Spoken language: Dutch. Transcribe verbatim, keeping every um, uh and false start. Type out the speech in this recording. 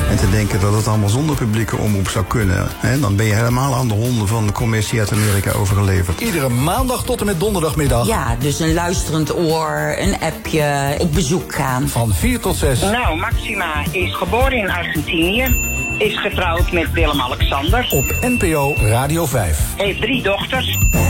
En te denken dat het allemaal zonder publieke omroep zou kunnen. Hè, dan ben je helemaal aan de honden van de commissie uit Amerika overgeleverd. Iedere maandag tot en met donderdagmiddag. Ja, dus een luisterend oor, een appje, op bezoek gaan. Van vier tot zes. Nou, Maxima is geboren in Argentinië. Is getrouwd met Willem-Alexander. Op N P O Radio vijf. Heeft drie dochters.